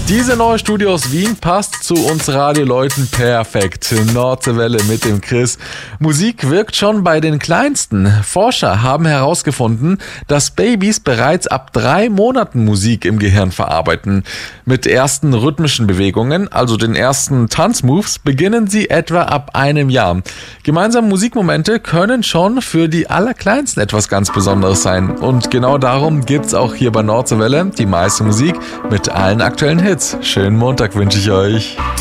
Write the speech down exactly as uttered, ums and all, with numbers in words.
Diese neue Studie aus Wien passt zu uns Radioleuten perfekt. Nordwelle mit dem Chris. Musik wirkt schon bei den Kleinsten. Forscher haben herausgefunden, dass Babys bereits ab drei Monaten Musik im Gehirn verarbeiten. Mit ersten rhythmischen Bewegungen, also den ersten Tanzmoves, beginnen sie etwa ab einem Jahr. Gemeinsame Musikmomente können schon für die Allerkleinsten etwas ganz Besonderes sein. Und genau darum gibt's auch hier bei Nordwelle die meiste Musik mit allen aktuellen Hits. Schönen Montag wünsche ich euch.